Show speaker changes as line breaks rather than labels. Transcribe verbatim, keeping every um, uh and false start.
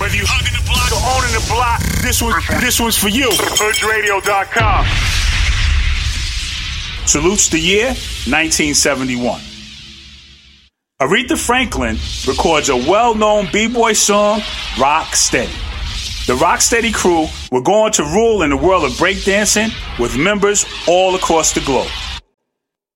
Whether you hugging the block or owning the block, this one, this one's for you. Hood Radio dot com. Salutes the year nineteen seventy-one. Aretha Franklin records a well-known b-boy song, Rock Steady. The Rocksteady crew were going to rule in the world of breakdancing with members all across the globe.